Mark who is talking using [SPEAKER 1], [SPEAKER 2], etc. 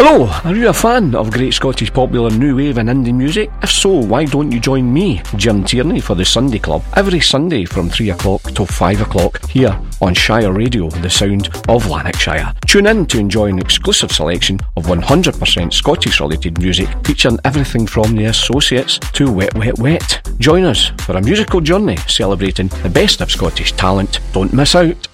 [SPEAKER 1] Hello, are you a fan of great Scottish popular new wave and indie music? If so, why don't you join me, Jim Tierney, for the Sunday Club every Sunday from 3 o'clock till 5 o'clock here on Shire Radio, the sound of Lanarkshire. Tune in to enjoy an exclusive selection of 100% Scottish related music featuring everything from The Associates to Wet Wet Wet. Join us for a musical journey celebrating the best of Scottish talent. Don't miss out.